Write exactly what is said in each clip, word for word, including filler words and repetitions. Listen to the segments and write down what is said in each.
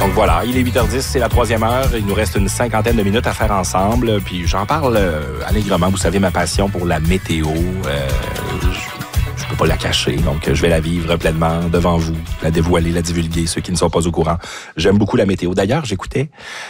Donc voilà, il est huit heures dix, c'est la troisième heure. Il nous reste une cinquantaine de minutes à faire ensemble. Puis j'en parle euh, allègrement. Vous savez, ma passion pour la météo, euh, je, je peux pas la cacher. Donc je vais la vivre pleinement devant vous, la dévoiler, la divulguer, ceux qui ne sont pas au courant. J'aime beaucoup la météo. D'ailleurs, j'écoutais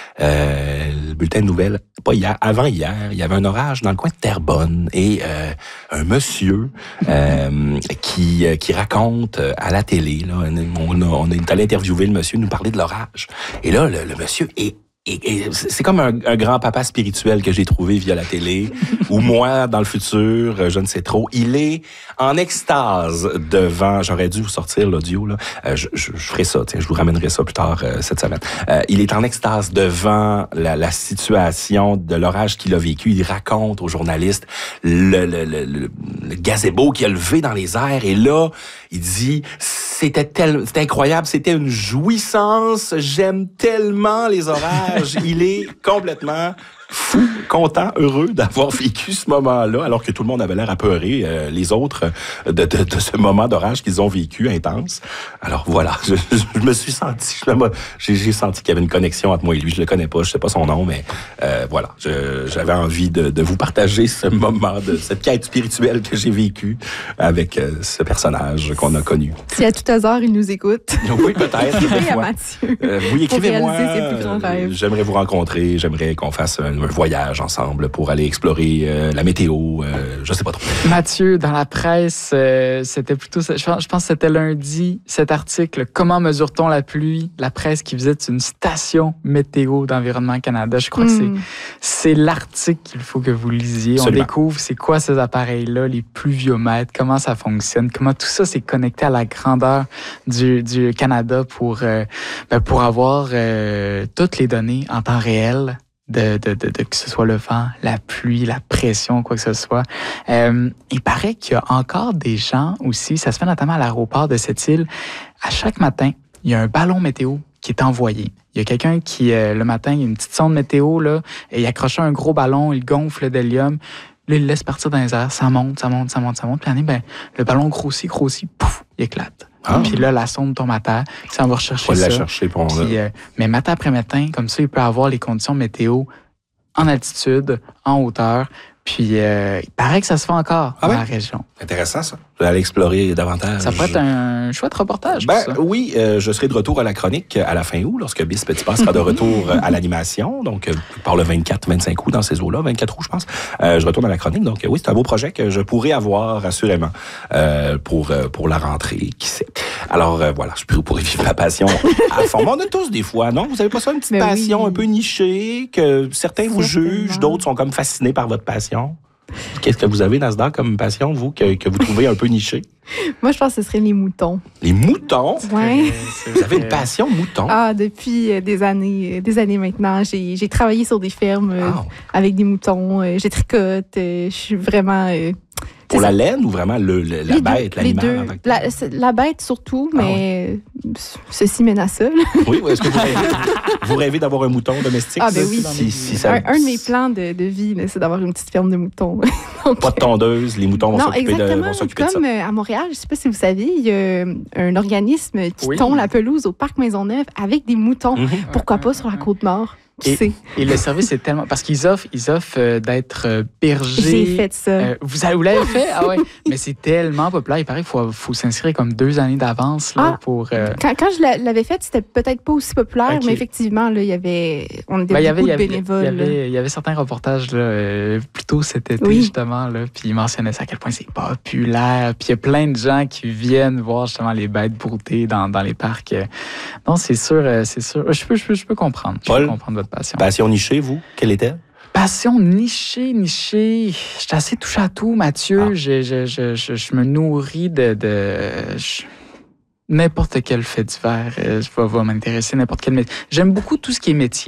euh, le bulletin de nouvelles, pas hier, avant hier, il y avait un orage dans le coin de Terrebonne et euh, un monsieur euh, qui qui raconte à la télé, là, on, a, on est allé interviewer le monsieur, nous parler de l'orage. Et là, le, le monsieur est Et, et c'est comme un, un grand-papa spirituel que j'ai trouvé via la télé, ou moi, dans le futur, je ne sais trop. Il est en extase devant... J'aurais dû vous sortir l'audio, là. Euh, je, je, je ferai ça, tiens, je vous ramènerai ça plus tard euh, cette semaine. Euh, il est en extase devant la, la situation de l'orage qu'il a vécu. Il raconte aux journalistes le, le, le, le, le gazebo qu'il a levé dans les airs. Et là, il dit... C'était tel, c'était incroyable, c'était une jouissance. J'aime tellement les orages. Il est complètement fou, content, heureux d'avoir vécu ce moment-là, alors que tout le monde avait l'air apeuré, euh, les autres, de, de, de ce moment d'orage qu'ils ont vécu intense. Alors voilà, je, je, je me suis senti, j'ai, j'ai senti qu'il y avait une connexion entre moi et lui. Je le connais pas, je sais pas son nom, mais euh, voilà, je, j'avais envie de, de vous partager ce moment, de cette quête spirituelle que j'ai vécue avec euh, ce personnage qu'on a connu. Si à tout hasard il nous écoute. Oui, peut-être. Écrivez à Mathieu. Euh, oui, écrivez-moi. Pour réaliser ses plus grands rêves. J'aimerais vous rencontrer, j'aimerais qu'on fasse un, un voyage ensemble pour aller explorer euh, la météo, euh, je sais pas trop. Mathieu, dans la presse, euh, c'était plutôt, je pense, je pense que c'était lundi, cet article, Comment mesure-t-on la pluie? La presse qui visite une station météo d'Environnement Canada. Je crois mm. que c'est, c'est l'article qu'il faut que vous lisiez. Absolument. On découvre c'est quoi ces appareils-là, les pluviomètres, comment ça fonctionne, comment tout ça s'est connecté à la grandeur du, du Canada pour, euh, ben pour avoir euh, toutes les données en temps réel. De, de, de, de que ce soit le vent, la pluie, la pression, quoi que ce soit. Euh, il paraît qu'il y a encore des gens aussi, ça se fait notamment à l'aéroport de cette île, à chaque matin, il y a un ballon météo qui est envoyé. Il y a quelqu'un qui, euh, le matin, il y a une petite sonde météo, là, et il accroche un gros ballon, il gonfle d'hélium, là, il le laisse partir dans les airs, ça monte, ça monte, ça monte, ça monte, puis l'année, ben, le ballon grossit, grossit, pouf, il éclate. Ah. Puis là, la sonde tombe à terre. Puis on va rechercher on va ça. la chercher pour puis, euh, mais matin après matin, comme ça, il peut avoir les conditions météo en altitude, en hauteur. Puis euh, il paraît que ça se fait encore ah dans ouais? la région. Intéressant, ça. Je vais aller explorer davantage. Ça pourrait être un chouette reportage. Ben, ça. Oui, euh, je serai de retour à la chronique à la fin août, lorsque Bis Petitpas sera de retour à l'animation, donc euh, par le vingt-quatre vingt-cinq août, dans ces eaux-là, vingt-quatre août, je pense. Euh, je retourne à la chronique, donc euh, oui, c'est un beau projet que je pourrais avoir, assurément, euh, pour, euh, pour la rentrée, qui sait. Alors, euh, voilà, je pourrais vivre ma passion à fond. Mais on a tous des fois, non? Vous avez pas ça, une petite Mais passion oui. un peu nichée, que certains vous jugent, d'autres sont comme fascinés par votre passion? Qu'est-ce que vous avez, Nasdaq, comme passion, vous, que, que vous trouvez un peu niché? Moi, je pense que ce serait les moutons. Les moutons? Oui. Vous avez une passion mouton? Ah, depuis des années, des années maintenant. J'ai, j'ai travaillé sur des fermes oh. avec des moutons. Je tricote. Je suis vraiment... Pour la laine ou vraiment le, le, la les bête, deux, l'animal? Les deux. La, la bête surtout, ah, mais oui. ceci mène à ça. Oui, est-ce que vous rêvez, vous rêvez d'avoir un mouton domestique? Ah, ben oui. Si, si ça... un, un de mes plans de, de vie, là, c'est d'avoir une petite ferme de moutons. Donc, pas de tondeuse, les moutons vont non, s'occuper, de, vont s'occuper de ça. Comme à Montréal, je ne sais pas si vous savez, il y a un organisme qui oui. tond la pelouse au Parc Maisonneuve avec des moutons. Mm-hmm. Pourquoi pas sur la Côte-Nord? Et, et le service est tellement... Parce qu'ils offrent, ils offrent euh, d'être euh, berger. J'ai fait ça. Euh, vous, vous l'avez fait? Ah ouais. Mais c'est tellement populaire. Il paraît qu'il faut, faut s'inscrire comme deux années d'avance là, ah, pour... Euh... Quand, quand je l'avais fait, c'était peut-être pas aussi populaire, okay. mais effectivement, là, il y avait... On était ben, beaucoup il y avait, de bénévoles. Il y, avait, il y avait certains reportages là, euh, plus tôt cet été, oui. justement, là, puis ils mentionnaient ça, à quel point c'est populaire. Puis il y a plein de gens qui viennent voir justement les bêtes broutées dans, dans les parcs. Non, c'est sûr, c'est sûr. Je peux, je peux, je peux comprendre. Je Paul, peux comprendre votre passion. Passion nichée, vous, quelle était? Passion nichée, nichée. J'étais assez touche à tout, Mathieu. Ah. Je, je, je, je, je me nourris de... de je... N'importe quel fait divers euh, va, va m'intéresser, n'importe quel métier. J'aime beaucoup tout ce qui est métier.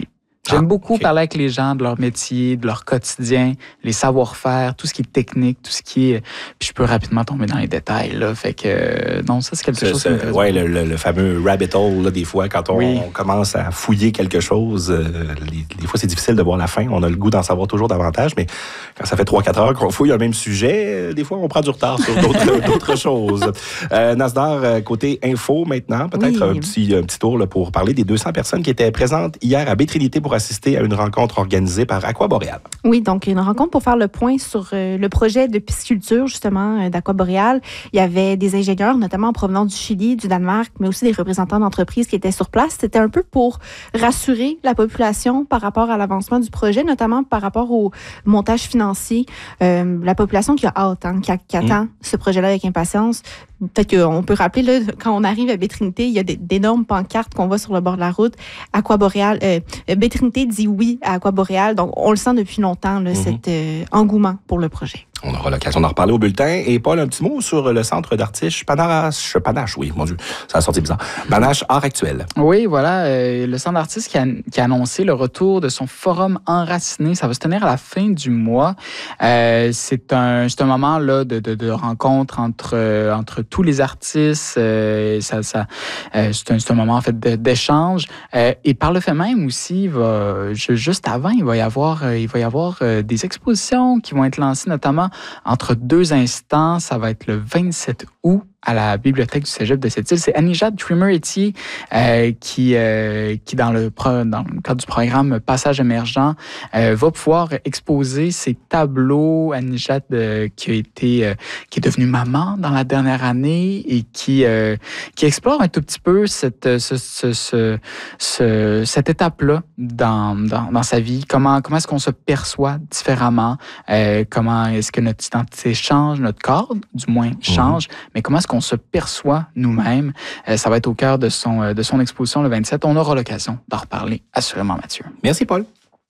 J'aime ah, beaucoup okay. parler avec les gens de leur métier, de leur quotidien, les savoir-faire, tout ce qui est technique, tout ce qui est... Puis je peux rapidement tomber dans les détails, là. Fait que, euh, non, ça, c'est quelque c'est, chose c'est, qui m'intéresse. Oui, le, le, le fameux rabbit hole, là, des fois, quand on, oui. on commence à fouiller quelque chose, euh, les, des fois, c'est difficile de voir la fin. On a le goût d'en savoir toujours davantage, mais quand ça fait trois quatre heures qu'on fouille un même sujet, des fois, on prend du retard sur d'autres, d'autres choses. Euh, Nasdar, côté info maintenant, peut-être oui. un, petit, un petit tour là, pour parler des deux cents personnes qui étaient présentes hier à Baie-Trinité pour assister à une rencontre organisée par Aquaboréal. Oui, donc une rencontre pour faire le point sur euh, le projet de pisciculture, justement, euh, d'Aquaboréal. Il y avait des ingénieurs, notamment en provenance du Chili, du Danemark, mais aussi des représentants d'entreprises qui étaient sur place. C'était un peu pour rassurer la population par rapport à l'avancement du projet, notamment par rapport au montage financier. Euh, la population qui a hâte, hein, qui, a, qui attend mmh. ce projet-là avec impatience. Peut-être qu'on peut rappeler, là, quand on arrive à Baie-Trinité, il y a des, d'énormes pancartes qu'on voit sur le bord de la route. Aquaboréal, euh, Baie-Trinité dit oui à Aquaboréal. Donc, on le sent depuis longtemps, là, mm-hmm. cet euh, engouement pour le projet. On aura l'occasion d'en reparler au bulletin. Et Paul, un petit mot sur le centre d'artiche Panache. Panache, oui, mon Dieu, ça a sorti bizarre. Panache Art Actuel. Oui, voilà, euh, le centre d'artiche qui a, qui a annoncé le retour de son forum enraciné. Ça va se tenir à la fin du mois. Euh, c'est un, c'est un moment là de, de, de rencontre entre euh, entre tous les artistes. Euh, ça, ça, euh, c'est, un, c'est un moment en fait de, d'échange. Euh, et par le fait même aussi, il va, juste avant, il va y avoir, euh, il va y avoir euh, des expositions qui vont être lancées, notamment entre deux instants. Ça va être le vingt-sept août à la bibliothèque du Cégep de Sept-Îles. C'est Anijad Trimmer-Etier euh, qui, euh, qui dans, le pro, dans le cadre du programme Passage émergent, euh, va pouvoir exposer ses tableaux. Anijad euh, qui a été, euh, qui est devenue maman dans la dernière année et qui, euh, qui explore un tout petit peu cette, ce, ce, ce, ce, cette étape-là dans, dans, dans sa vie. Comment, comment est-ce qu'on se perçoit différemment? Euh, comment est-ce que notre identité change, notre corps, du moins, change, mmh. mais comment est-ce qu'on se perçoit nous-mêmes. Euh, ça va être au cœur de son, euh, de son exposition le vingt-sept. On aura l'occasion d'en reparler, assurément, Mathieu. Merci, Paul.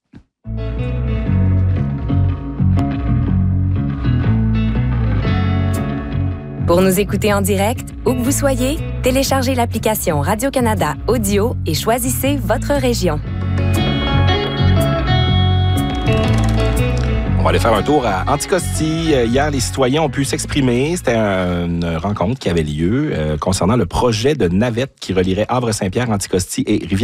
Pour nous écouter en direct, où que vous soyez, téléchargez l'application Radio-Canada Audio et choisissez votre région. On va aller faire un tour à Anticosti. Hier, les citoyens ont pu s'exprimer. C'était une rencontre qui avait lieu euh, concernant le projet de navette qui relierait Havre-Saint-Pierre, Anticosti et Rivière.